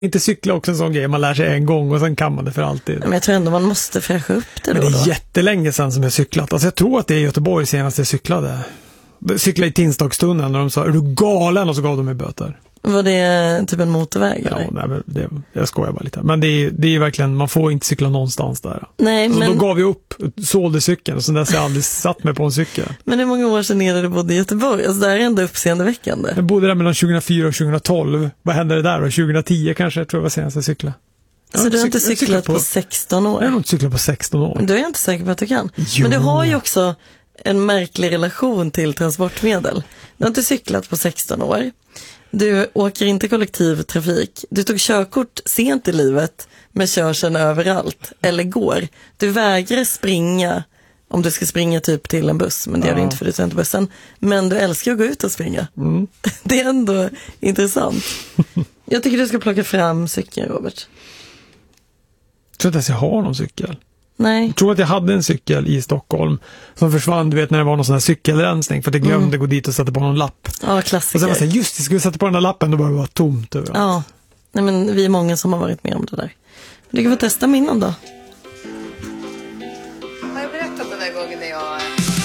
Inte cykla också en sån grej, man lär sig en gång och sen kan man det för alltid. Men jag tror ändå man måste fräscha upp det då. Men det är jättelänge sedan som jag cyklat. Alltså jag tror att det är Göteborg senast jag cyklade. Jag cyklade i Tinstagstunneln och de sa, är du galen? Och så gav de mig böter. Var det typ en motorväg? Ja, nej, men jag skojar bara lite. Men det är verkligen, man får inte cykla någonstans där. Nej, så men... då gav jag upp, sålde cykeln och sen dess har jag aldrig satt mig på en cykel. Men hur många år sedan är det du bodde i Göteborg? Alltså det här är ändå uppseendeväckande. Jag bodde där mellan 2004 och 2012. Vad hände det där då? 2010 kanske, tror jag var senast jag cyklade. Så du har inte cyklat på 16 år? Jag har inte cyklat på 16 år. Du är inte säker på att du kan. Jo. Men du har ju också en märklig relation till transportmedel. Du har inte cyklat på 16 år. Du åker inte kollektivtrafik. Du tog körkort sent i livet med körseln överallt. Eller går. Du vägrar springa om du ska springa typ till en buss. Men det gör du inte för du tar inte bussen. Men du älskar att gå ut och springa. Mm. Det är ändå intressant. Jag tycker du ska plocka fram cykeln, Robert. Jag tror inte ens jag har någon cykel. Nej. Jag tror att jag hade en cykel i Stockholm som försvann, du vet, när det var någon sån här cykelrensning för att jag glömde gå dit och sätta på någon lapp. Ja, klassiker. Och sen var det så här, just det, skulle jag sätta på den där lappen, då bara det var tomt överallt. Ja, nej men vi är många som har varit med om det där. Du kan få testa minnen då.